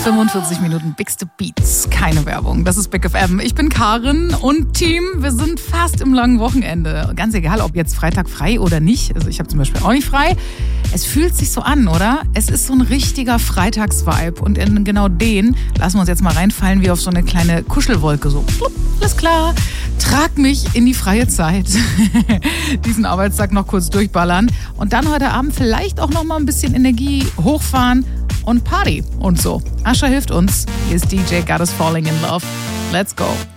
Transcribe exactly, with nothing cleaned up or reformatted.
fünfundvierzig Minuten Bigste Beats, keine Werbung. Das ist Big F M. Ich bin Karin und Team. Wir sind fast im langen Wochenende. Ganz egal, ob jetzt Freitag frei oder nicht. Also ich habe zum Beispiel auch nicht frei. Es fühlt sich so an, oder? Es ist so ein richtiger Freitagsvibe. Und in genau den lassen wir uns jetzt mal reinfallen wie auf so eine kleine Kuschelwolke. So, plupp, alles klar. Trag mich in die freie Zeit. Diesen Arbeitstag noch kurz durchballern. Und dann heute Abend vielleicht auch noch mal ein bisschen Energie hochfahren und Party und so. Ascha hilft uns. Hier ist D J Got Us Falling in Love. Let's go.